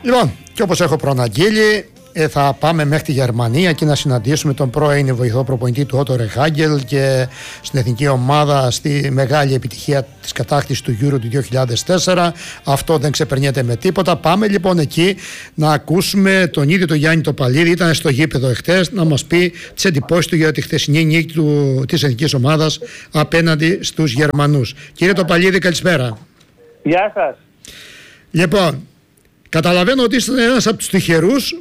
Λοιπόν, και όπως έχω προαναγγείλει, θα πάμε μέχρι τη Γερμανία και να συναντήσουμε τον πρώην βοηθό προπονητή του Ότο Ρεχάγκελ και στην εθνική ομάδα στη μεγάλη επιτυχία της κατάκτησης του Euro του 2004. Αυτό δεν ξεπερνιέται με τίποτα. Πάμε λοιπόν εκεί να ακούσουμε τον ίδιο τον Γιάννη Τοπαλίδη. Ήταν στο γήπεδο εχθές να μας πει τις εντυπώσεις του για τη χθεσινή νίκη της εθνικής ομάδας απέναντι στους Γερμανούς. Κύριε Τοπαλίδη, καλησπέρα. Γεια σας. Λοιπόν, καταλαβαίνω ότι είστε ένας από τους τυχερούς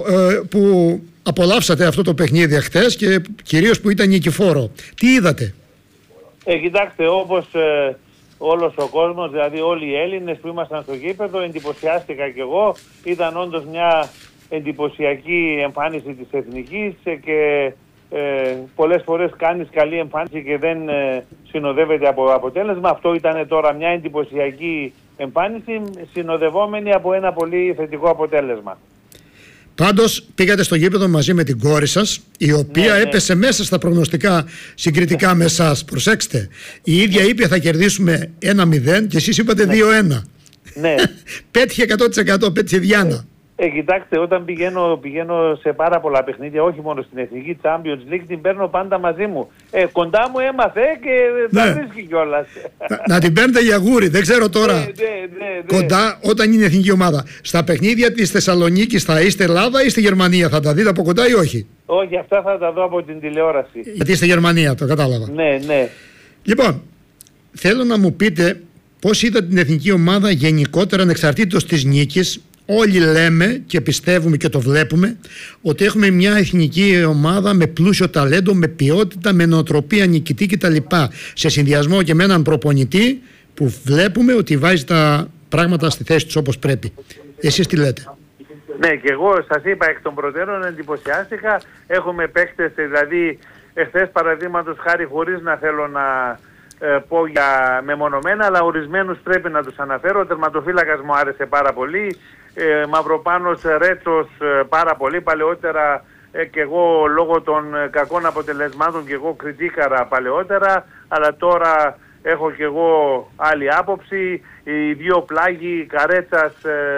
που απολαύσατε αυτό το παιχνίδι χθες και κυρίως που ήταν νικηφόρο. Τι είδατε? Κοιτάξτε, όπως όλος ο κόσμος, δηλαδή όλοι οι Έλληνες που ήμασταν στο γήπεδο, εντυπωσιάστηκα κι εγώ. Ήταν όντως μια εντυπωσιακή εμφάνιση της εθνικής και πολλές φορές κάνεις καλή εμφάνιση και δεν συνοδεύεται από αποτέλεσμα. Αυτό ήταν τώρα μια εντυπωσιακή εμφάνιση συνοδευόμενη από ένα πολύ θετικό αποτέλεσμα. Πάντως πήγατε στο γήπεδο μαζί με την κόρη σας, η οποία έπεσε μέσα στα προγνωστικά συγκριτικά με εσάς. Προσέξτε, η ίδια είπε θα κερδίσουμε 1-0 και εσείς είπατε 2-1. Ναι. Πέτυχε 100%, πέτυχε Διάννα. Κοιτάξτε, όταν πηγαίνω σε πάρα πολλά παιχνίδια, όχι μόνο στην Εθνική Champions League, την παίρνω πάντα μαζί μου. Κοντά μου έμαθε και τα βρίσκει κιόλας. Να την παίρνετε για γούρι, δεν ξέρω τώρα. Κοντά όταν είναι η εθνική ομάδα. Στα παιχνίδια της Θεσσαλονίκης θα είστε Ελλάδα ή στη Γερμανία? Θα τα δείτε από κοντά ή όχι? Όχι, αυτά θα τα δω από την τηλεόραση. Γιατί είστε Γερμανία, το κατάλαβα. Ναι. Λοιπόν, θέλω να μου πείτε πώς είδατε την εθνική ομάδα γενικότερα ανεξαρτήτως της νίκης. Όλοι λέμε και πιστεύουμε και το βλέπουμε ότι έχουμε μια εθνική ομάδα με πλούσιο ταλέντο, με ποιότητα, με νοοτροπία νικητή κτλ. Σε συνδυασμό και με έναν προπονητή που βλέπουμε ότι βάζει τα πράγματα στη θέση τους όπως πρέπει. Εσείς τι λέτε? Ναι, και εγώ σας είπα εκ των προτέρων εντυπωσιάστηκα. Έχουμε παίκτες, δηλαδή εχθές παραδείγματος χάρη, χωρίς να θέλω να πω για μεμονωμένα, αλλά ορισμένους πρέπει να τους αναφέρω. Ο τερματοφύλακας μου άρεσε πάρα πολύ. Μαυροπάνος Ρέτσος πάρα πολύ. Παλαιότερα και εγώ λόγω των κακών αποτελεσμάτων και εγώ κριτήκαρα παλαιότερα, αλλά τώρα έχω και εγώ άλλη άποψη. Οι δύο πλάγοι Καρέτσας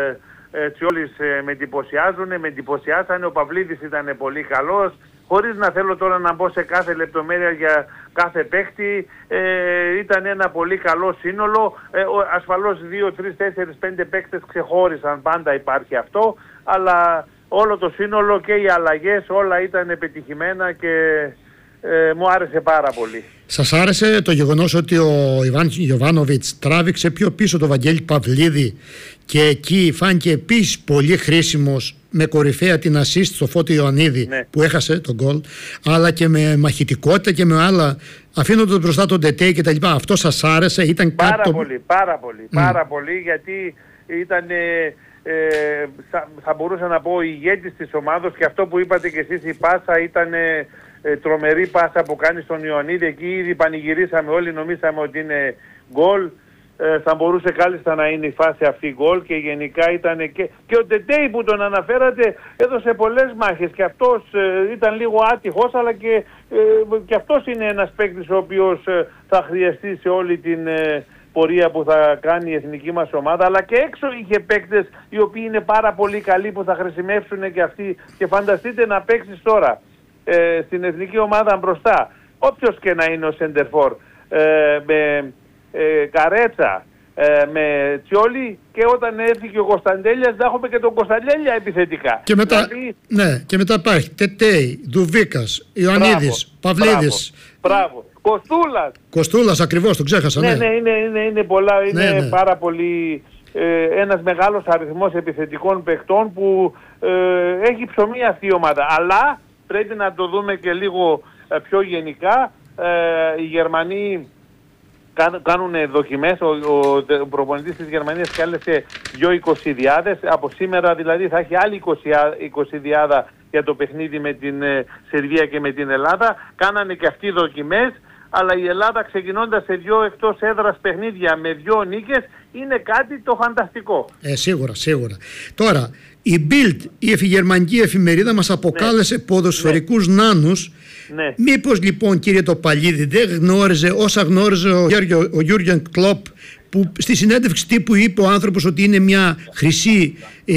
Τσιόλης με εντυπωσιάσανε. Ο Παυλίδης ήταν πολύ καλός. Χωρίς να θέλω τώρα να μπω σε κάθε λεπτομέρεια για κάθε παίκτη, ήταν ένα πολύ καλό σύνολο. Ασφαλώς 2, 3, 4, 5 παίκτες ξεχώρισαν, πάντα υπάρχει αυτό, αλλά όλο το σύνολο και οι αλλαγές όλα ήταν επιτυχημένα και μου άρεσε πάρα πολύ. Σας άρεσε το γεγονός ότι ο Ιβάν Γιοβάνοβιτς τράβηξε πιο πίσω το Βαγγέλη Παυλίδη και εκεί φάνηκε επίσης πολύ χρήσιμος, με κορυφαία την assist στο Φώτη Ιωαννίδη που έχασε τον γκολ, αλλά και με μαχητικότητα και με άλλα, αφήνοντας μπροστά τον Τετέι και τα λοιπά. Αυτό σας άρεσε? Ήταν πάρα πολύ, γιατί ήταν θα μπορούσα να πω ο ηγέτης της ομάδος, και αυτό που είπατε και εσείς, η πάσα ήταν τρομερή πάσα που κάνει στον Ιωαννίδη. Εκεί ήδη πανηγυρίσαμε όλοι, νομίσαμε ότι είναι γκολ. Θα μπορούσε κάλλιστα να είναι η φάση αυτή γκολ, και γενικά ήταν και ο Τετέι που τον αναφέρατε έδωσε πολλές μάχες και αυτός ήταν λίγο άτυχος, αλλά και αυτός είναι ένας παίκτης ο οποίος θα χρειαστεί σε όλη την πορεία που θα κάνει η εθνική μας ομάδα, αλλά και έξω είχε παίκτες οι οποίοι είναι πάρα πολύ καλοί που θα χρησιμεύσουν και αυτοί, και φανταστείτε να παίξεις τώρα στην εθνική ομάδα μπροστά, όποιος και να είναι ο σεντερφόρ, με Καρέτσα, με Τσιόλη, και όταν έρθει και ο Κωνσταντέλιας θα έχουμε και τον Κωνσταντέλια επιθετικά. Και μετά, δηλαδή, και μετά υπάρχει Τετέι, Ντουβίκας, Ιωαννίδης, Παυλίδης. Μπράβο. Κοστούλας, ακριβώς, τον ξέχασα. Ναι, είναι πολλά, είναι πάρα πολύ, ένας μεγάλος αριθμός επιθετικών παιχτών που έχει ψωμί αυτή η ομάδα. Αλλά πρέπει να το δούμε και λίγο πιο γενικά. Οι Γερμανοί κάνουν δοκιμές. Ο προπονητής της Γερμανίας κάλεσε 20.000. Από σήμερα δηλαδή θα έχει άλλη 20.000 για το παιχνίδι με την Σερβία και με την Ελλάδα. Κάνανε και αυτοί δοκιμές, αλλά η Ελλάδα ξεκινώντας σε 2 εκτός έδρας παιχνίδια με 2 νίκες είναι κάτι το φανταστικό. Σίγουρα. Τώρα, η Bild, η γερμανική εφημερίδα, μας αποκάλεσε ποδοσφαιρικούς νάνους. Ναι. Μήπως λοιπόν, κύριε Τοπαλίδη, δεν γνώριζε όσα γνώριζε ο Γιούργεν Κλοπ που στη συνέντευξη τύπου είπε ο άνθρωπος ότι είναι μια χρυσή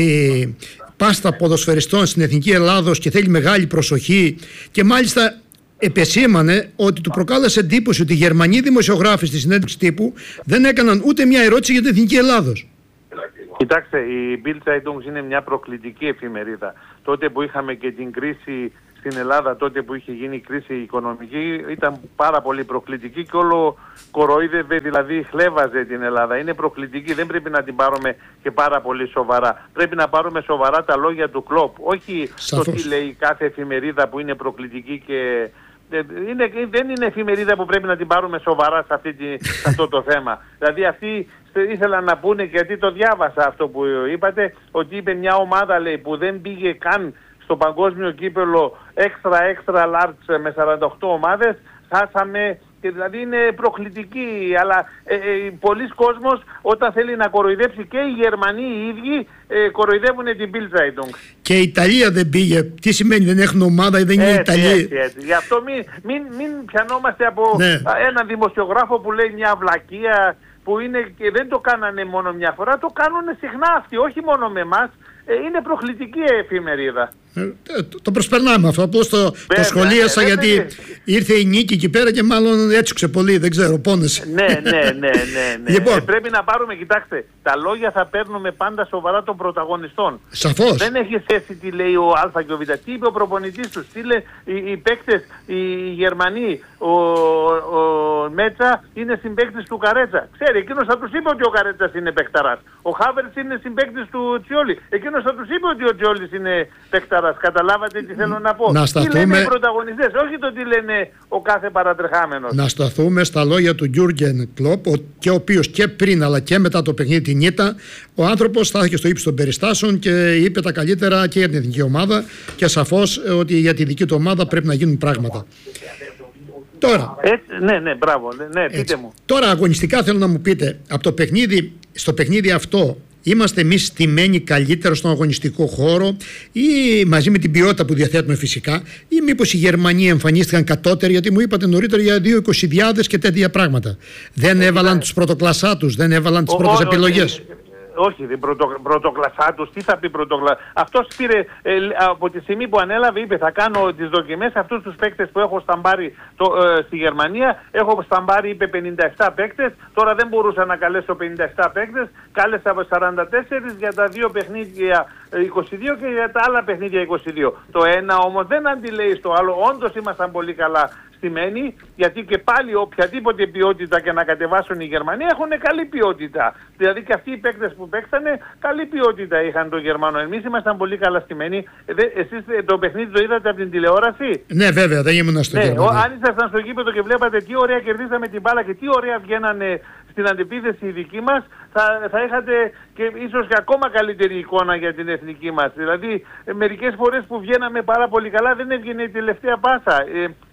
πάστα ποδοσφαιριστών στην Εθνική Ελλάδος και θέλει μεγάλη προσοχή, και μάλιστα επεσήμανε ότι του προκάλεσε εντύπωση ότι οι Γερμανοί δημοσιογράφοι στη συνέντευξη τύπου δεν έκαναν ούτε μια ερώτηση για την Εθνική Ελλάδος. Κοιτάξτε, η Bild Zeitung είναι μια προκλητική εφημερίδα. Τότε που είχαμε και την κρίση στην Ελλάδα, τότε που είχε γίνει η κρίση οικονομική, ήταν πάρα πολύ προκλητική και όλο κοροϊδεύε, δηλαδή χλέβαζε την Ελλάδα. Είναι προκλητική, δεν πρέπει να την πάρουμε και πάρα πολύ σοβαρά. Πρέπει να πάρουμε σοβαρά τα λόγια του Κλοπ, όχι Σαφώς. το τι λέει κάθε εφημερίδα που είναι προκλητική και... δεν είναι εφημερίδα που πρέπει να την πάρουμε σοβαρά σε αυτό το θέμα. Δηλαδή αυτοί ήθελαν να πούνε, γιατί το διάβασα αυτό που είπατε, ότι είπε μια ομάδα, λέει, που δεν πήγε καν στο παγκόσμιο κύπελλο extra large με 48 ομάδες, χάσαμε. Δηλαδή είναι προκλητική, αλλά πολλοί κόσμος όταν θέλει να κοροϊδέψει, και οι Γερμανοί οι ίδιοι κοροϊδεύουν την Bild Zeitung. Και η Ιταλία δεν πήγε. Τι σημαίνει, δεν έχουν ομάδα ή δεν είναι Ιταλία? Έτσι. Γι' αυτό μην πιανόμαστε από έναν δημοσιογράφο που λέει μια βλακεία, που είναι, και δεν το κάνανε μόνο μια φορά, το κάνουν συχνά αυτοί, όχι μόνο με εμάς. Είναι προκλητική εφημερίδα. Το προσπερνάμε αυτό. Απλώς το σχολίασα γιατί ήρθε η νίκη εκεί πέρα και μάλλον έτσουξε πολύ. Δεν ξέρω, πόνεσε. Ναι. Λοιπόν. Πρέπει να πάρουμε, κοιτάξτε, τα λόγια θα παίρνουμε πάντα σοβαρά των πρωταγωνιστών. Σαφώς. Δεν έχει θέση τι λέει ο Α και ο Β. Τι είπε ο προπονητής τους, τι λέει οι παίκτες, οι Γερμανοί, ο Μέτσα είναι συμπαίκτης του Καρέτσα. Ξέρει, εκείνος θα τους είπε ότι ο Καρέτσας είναι παικταράς. Ο Χάβερτς είναι συμπαίκτης του Τσιόλι. Εκείνος θα τους είπε ότι ο Τσιόλις είναι παικταράς. Καταλάβατε τι θέλω να πω? Τι λένε οι πρωταγωνιστές, όχι το τι λένε ο κάθε παρατρεχάμενος. Να σταθούμε στα λόγια του Γιούργεν Κλοπ, και ο οποίος και πριν αλλά και μετά το παιχνίδι την ήττα, ο άνθρωπος στάθηκε στο ύψος των περιστάσεων και είπε τα καλύτερα και για την εθνική ομάδα, και σαφώς ότι για τη δική του ομάδα πρέπει να γίνουν πράγματα. Τώρα, ναι, μπράβο, ναι, πείτε μου. Τώρα αγωνιστικά θέλω να μου πείτε, από το παιχνίδι, στο παιχνίδι αυτό, είμαστε εμείς στημένοι καλύτερο στον αγωνιστικό χώρο, ή μαζί με την ποιότητα που διαθέτουμε φυσικά, ή μήπως οι Γερμανοί εμφανίστηκαν κατώτεροι? Γιατί μου είπατε νωρίτερα για 2.20.000 και τέτοια πράγματα. Δεν έβαλαν τους πρωτοκλασσά τους, δεν έβαλαν τις πρώτες επιλογές. Όχι, την πρωτοκλασσά τους, τι θα πει πρωτοκλασσά? Αυτός πήρε από τη στιγμή που ανέλαβε, είπε θα κάνω τις δοκιμές, αυτούς τους παίκτες που έχω σταμπάρει στη Γερμανία, έχω σταμπάρει, είπε, 57 παίκτες, τώρα δεν μπορούσα να καλέσω 57 παίκτες, κάλεσα 44 για τα δύο παιχνίδια 22 και για τα άλλα παιχνίδια 22. Το ένα όμως δεν αντιλέει στο άλλο, όντως ήμασταν πολύ καλά στημένοι, γιατί και πάλι οποιαδήποτε ποιότητα και να κατεβάσουν οι Γερμανοί έχουν καλή ποιότητα. Δηλαδή και αυτοί οι παίκτες που παίξανε καλή ποιότητα είχαν το Γερμανό. Εμείς ήμασταν πολύ καλά στημένοι. Εσείς το παιχνίδι το είδατε από την τηλεόραση? Ναι, βέβαια, δεν ήμουν στο γήπεδο. Αν ήσασταν στο γήπεδο και βλέπατε τι ωραία κερδίσαμε την μπάλα και τι ωραία βγαίνανε στην αντεπίθεση οι δικοί μας, θα είχατε και ίσως και ακόμα καλύτερη εικόνα για την εθνική μας. Δηλαδή μερικές φορές που βγαίναμε πάρα πολύ καλά δεν έβγαινε η τελευταία πάσα.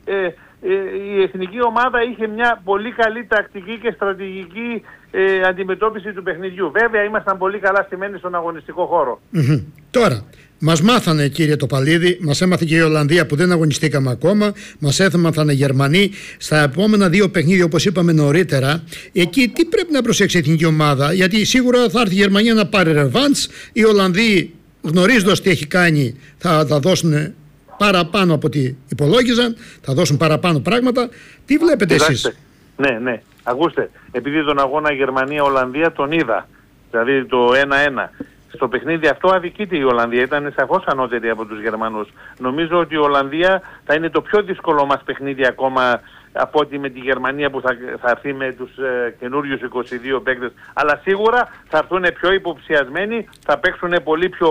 Η εθνική ομάδα είχε μια πολύ καλή τακτική και στρατηγική αντιμετώπιση του παιχνιδιού. Βέβαια ήμασταν πολύ καλά στημένοι στον αγωνιστικό χώρο. Τώρα, μας μάθανε, κύριε Τοπαλίδη, μας έμαθε και η Ολλανδία που δεν αγωνιστήκαμε ακόμα, μας έμαθανε οι Γερμανοί. Στα επόμενα δύο παιχνίδια, όπως είπαμε νωρίτερα, εκεί τι πρέπει να προσέξει η εθνική ομάδα? Γιατί σίγουρα θα έρθει η Γερμανία να πάρει ρεβάνς, οι Ολλανδοί, γνωρίζοντας τι έχει κάνει, θα δώσουν παραπάνω από ό,τι υπολόγιζαν, θα δώσουν παραπάνω πράγματα. Τι βλέπετε εσείς? Ναι. Ακούστε, επειδή τον αγώνα Γερμανία-Ολλανδία τον είδα, δηλαδή το 1-1. Στο παιχνίδι αυτό αδικείται η Ολλανδία, ήταν σαφώς ανώτερη από τους Γερμανούς. Νομίζω ότι η Ολλανδία θα είναι το πιο δύσκολο μας παιχνίδι ακόμα από ότι με τη Γερμανία που θα έρθει με τους καινούριους 22 παίκτες. Αλλά σίγουρα θα έρθουν πιο υποψιασμένοι, θα παίξουν πολύ πιο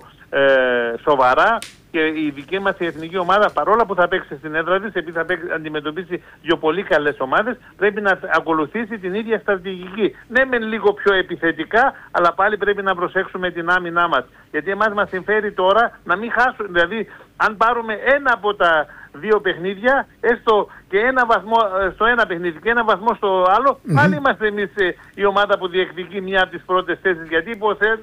σοβαρά. Και η δική μας η εθνική ομάδα, παρόλα που θα παίξει στην έδρα της, επειδή θα αντιμετωπίσει δύο πολύ καλές ομάδες, πρέπει να ακολουθήσει την ίδια στρατηγική. Ναι, μεν λίγο πιο επιθετικά, αλλά πάλι πρέπει να προσέξουμε την άμυνά μας. Γιατί εμάς μας συμφέρει τώρα να μην χάσουμε. Δηλαδή, αν πάρουμε ένα από τα δύο παιχνίδια, έστω και ένα βαθμό στο ένα παιχνίδι και ένα βαθμό στο άλλο, πάλι είμαστε εμείς η ομάδα που διεκδικεί μια από τις πρώτες θέσεις. Γιατί υποθέτω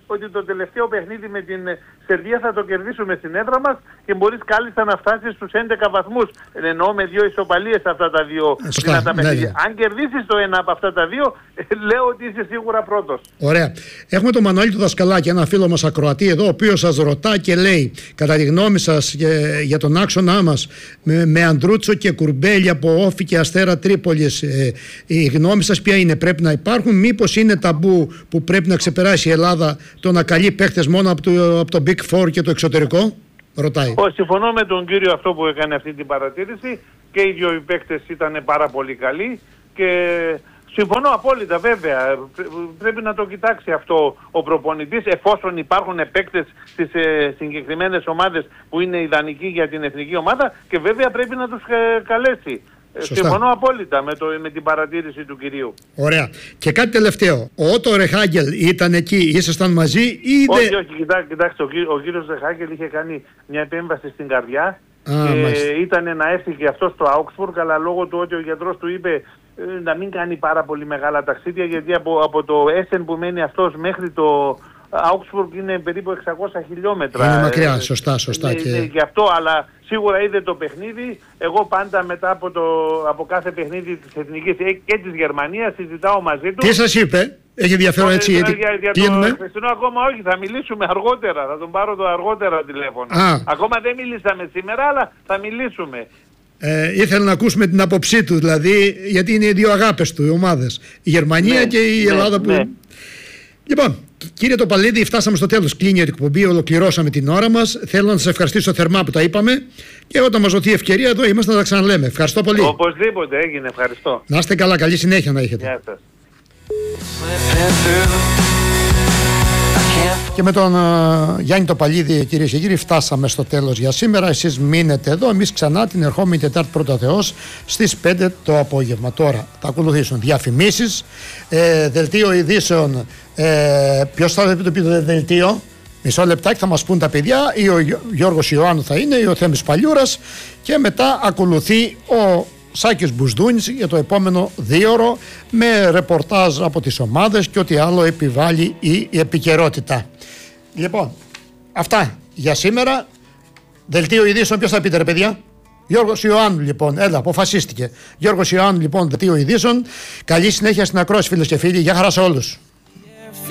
ότι το τελευταίο παιχνίδι με την Σερβία θα το κερδίσουμε στην έδρα μας και μπορείς κάλλιστα να φτάσεις στους 11 βαθμούς. Εννοώ με 2 ισοπαλίες αυτά τα δύο δυνατά παιχνίδια. Αν κερδίσεις το ένα από αυτά τα δύο, λέω ότι είσαι σίγουρα πρώτος. Ωραία. Έχουμε τον Μανώλη του Δασκαλάκη, ένα φίλο μας ακροατή εδώ, ο οποίος σας ρωτά και λέει, κατά τη γνώμη σας για τον άξονά μας με Ανδρούτσο και Κουρμπέλη από Όφη και Αστέρα Τρίπολης, η γνώμη σας ποια είναι? Πρέπει να υπάρχουν? Μήπως είναι ταμπού που πρέπει να ξεπεράσει η Ελλάδα το να καλεί παίχτες μόνο από το Big Four και το εξωτερικό? Ρωτάει. Συμφωνώ με τον κύριο αυτό που έκανε αυτή την παρατήρηση, και οι δύο οι παίκτες ήταν πάρα πολύ καλοί και συμφωνώ απόλυτα, βέβαια. Πρέπει να το κοιτάξει αυτό ο προπονητής, εφόσον υπάρχουν παίκτες στις συγκεκριμένες ομάδες που είναι ιδανικοί για την εθνική ομάδα, και βέβαια πρέπει να τους καλέσει. Συμφωνώ απόλυτα με την παρατήρηση του κυρίου. Ωραία. Και κάτι τελευταίο. Ο Ότο Ρεχάγκελ ήταν εκεί, ήσασταν μαζί ή όχι, κοιτάξτε, ο κύριος Ρεχάγκελ είχε κάνει μια επέμβαση στην καρδιά και ήταν να έρθει και αυτό στο Augsburg, αλλά λόγω του ότι ο γιατρός του είπε να μην κάνει πάρα πολύ μεγάλα ταξίδια, γιατί από το Essen που μένει αυτός μέχρι το Augsburg είναι περίπου 600 χιλιόμετρα. Είναι μακριά, σωστά. Γι' αυτό, αλλά σίγουρα είδε το παιχνίδι. Εγώ πάντα μετά από κάθε παιχνίδι της Εθνικής και της Γερμανίας συζητάω μαζί του. Τι σας είπε? Έχει ενδιαφέρον έτσι? Για το χθεσινό ακόμα όχι, θα μιλήσουμε αργότερα. Θα τον πάρω το αργότερα τηλέφωνο. Ακόμα δεν μιλήσαμε σήμερα, αλλά θα μιλήσουμε. Ήθελα να ακούσουμε την άποψή του, δηλαδή, γιατί είναι οι δύο αγάπες του, οι ομάδες. Η Γερμανία και η Ελλάδα που... Λοιπόν, κύριε Τοπαλίδη, φτάσαμε στο τέλος. Κλείνει η εκπομπή, ολοκληρώσαμε την ώρα μας. Θέλω να σας ευχαριστήσω θερμά που τα είπαμε και όταν μας δοθεί ευκαιρία εδώ είμαστε να τα ξαναλέμε. Ευχαριστώ πολύ. Οπωσδήποτε, έγινε. Ευχαριστώ. Να είστε καλά, καλή συνέχεια να έχετε. Γεια σας. Και με τον Γιάννη Τοπαλίδη, κυρίες και κύριοι, φτάσαμε στο τέλος για σήμερα. Εσείς μείνετε εδώ, εμείς ξανά την ερχόμενη Τετάρτη πρώτα Θεός στις 5 το απόγευμα. Τώρα θα ακολουθήσουν διαφημίσεις, δελτίο ειδήσεων. Ποιος θα το πει το δελτίο? Μισό λεπτάκι, θα μας πούν τα παιδιά, ή ο Γιώργος Ιωάννου θα είναι, ή ο Θέμης Παλιούρας, και μετά ακολουθεί ο Σάκης Μπουσδούνης για το επόμενο 2ωρο με ρεπορτάζ από τις ομάδες και ό,τι άλλο επιβάλλει η επικαιρότητα. Λοιπόν, αυτά για σήμερα. Δελτίο ειδήσεων, ποιος θα πείτε ρε παιδιά? Γιώργος Ιωάννου λοιπόν, έλα, αποφασίστηκε. Γιώργος Ιωάννου λοιπόν, δελτίο ειδήσεων. Καλή συνέχεια στην ακρόαση φίλες και φίλοι, γεια χαρά σε όλους.